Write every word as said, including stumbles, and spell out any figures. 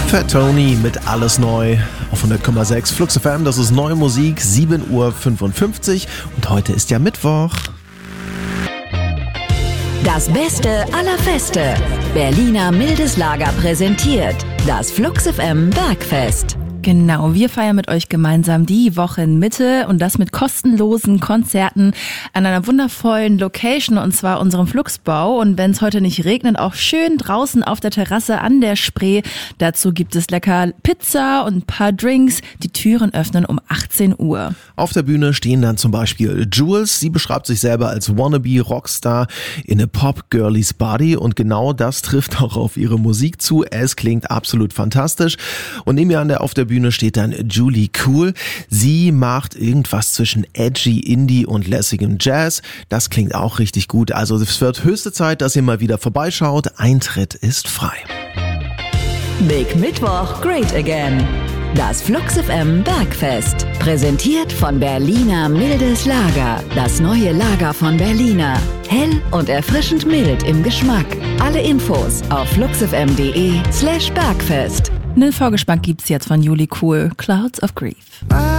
Fat Tony mit Alles Neu auf hundert Komma sechs Flux F M. Das ist neue Musik, sieben Uhr fünfundfünfzig und heute ist ja Mittwoch. Das Beste aller Feste. Berliner Mildes Lager präsentiert das Flux F M Bergfest. Genau, wir feiern mit euch gemeinsam die Wochenmitte und das mit kostenlosen Konzerten an einer wundervollen Location, und zwar unserem Fluxbau. Und wenn es heute nicht regnet, auch schön draußen auf der Terrasse an der Spree. Dazu gibt es lecker Pizza und ein paar Drinks. Die Türen öffnen um achtzehn Uhr. Auf der Bühne stehen dann zum Beispiel Jules. Sie beschreibt sich selber als Wannabe Rockstar in a Pop Girlies Body, und genau das trifft auch auf ihre Musik zu. Es klingt absolut fantastisch. Und neben ihr an der, auf der Bühne steht dann Julie Cool. Sie macht irgendwas zwischen edgy Indie und lässigem Jazz. Das klingt auch richtig gut. Also es wird höchste Zeit, dass ihr mal wieder vorbeischaut. Eintritt ist frei. Big Mittwoch, great again. Das Flux F M Bergfest. Präsentiert von Berliner Mildes Lager. Das neue Lager von Berliner. Hell und erfrischend mild im Geschmack. Alle Infos auf fluxfm.de slash Bergfest. Einen Vorgeschmack gibt's jetzt von Julie Cool, Clouds of Grief.